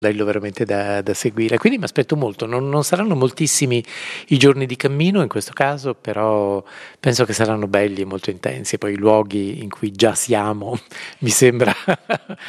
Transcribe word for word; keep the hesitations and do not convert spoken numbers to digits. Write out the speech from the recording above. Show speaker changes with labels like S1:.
S1: bello veramente da, da seguire, quindi mi aspetto molto, non, non saranno moltissimi i giorni di cammino in questo caso, però penso che saranno belli e molto intensi, poi i luoghi in cui già siamo mi sembra